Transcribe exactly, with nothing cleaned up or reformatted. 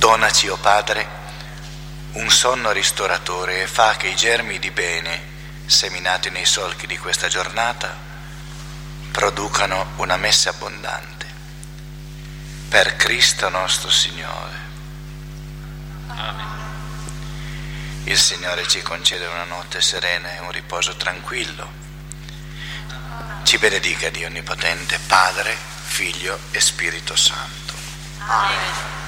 Donaci, o Padre, un sonno ristoratore e fa che i germi di bene seminati nei solchi di questa giornata producano una messe abbondante. Per Cristo nostro Signore. Amen. Il Signore ci concede una notte serena e un riposo tranquillo. Ci benedica Dio Onnipotente, Padre, Figlio e Spirito Santo. Amen.